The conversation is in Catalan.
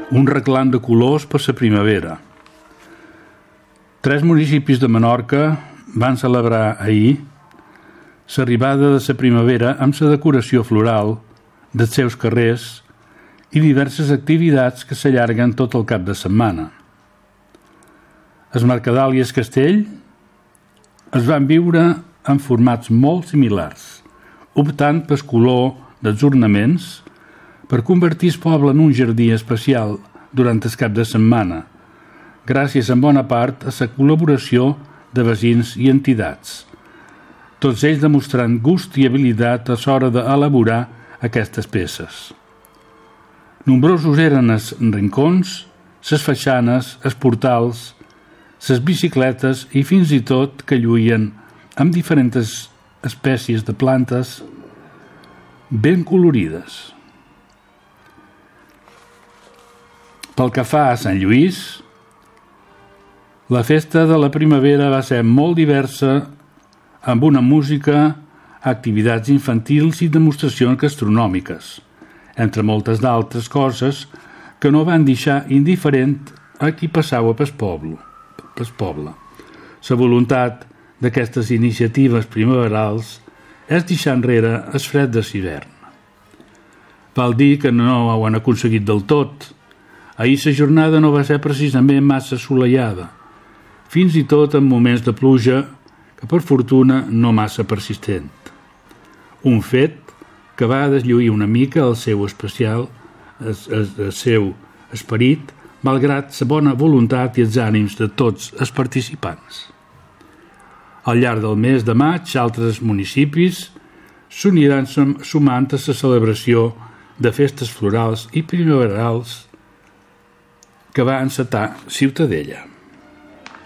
un reclam de colors per la primavera. 3 municipis de Menorca van celebrar ahir l'arribada de la primavera amb la decoració floral dels seus carrers i diverses activitats que s'allarguen tot el cap de setmana. Els Mercadal i el Castell es van viure en formats molt similars, optant pel color dels ornaments per convertir el poble en un jardí especial durant el cap de setmana, gràcies en bona part a la col·laboració de veïns i entitats, tots ells demostrant gust i habilitat a l'hora d'elaborar aquestes peces. Nombrosos eren els rincons, les façanes, els portals, les bicicletes i fins i tot que lluïen amb diferents espècies de plantes ben colorides. Pel que fa a Sant Lluís, la festa de la primavera va ser molt diversa, amb una música, activitats infantils i demostracions gastronòmiques, entre moltes d'altres coses que no van deixar indiferent a qui passava pel poble. La voluntat d'aquestes iniciatives primaverals és deixar enrere el fred de l'hivern. Val dir que no ho han aconseguit del tot. Ahir la jornada no va ser precisament massa assolellada, fins i tot en moments de pluja que per fortuna no massa persistent. Un fet que va deslluir una mica el seu esperit, malgrat la bona voluntat i els ànims de tots els participants. Al llarg del mes de maig, altres municipis s'uniran sumant a la celebració de festes florals i primaverals que va encetar Ciutadella.